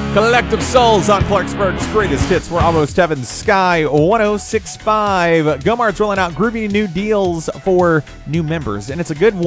Collective Souls on Clarksburg's greatest hits. We're almost heaven. Sky 1065. Gomar's rolling out groovy new deals for new members, and it's a good one.